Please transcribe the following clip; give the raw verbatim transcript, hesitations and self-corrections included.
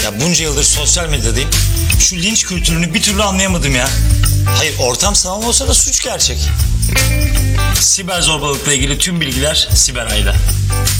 Ya bunca yıldır sosyal medyadayım. Şu linç kültürünü bir türlü anlayamadım ya. Hayır, ortam sanal olsa da suç gerçek. Siber zorbalıkla ilgili tüm bilgiler Siber Ay'da.